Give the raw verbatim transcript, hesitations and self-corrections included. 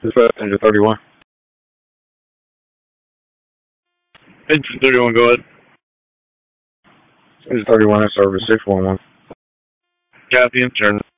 This passenger thirty-one. Passenger thirty-one, go ahead. Passenger thirty-one, that's service six one one. Copy and turn.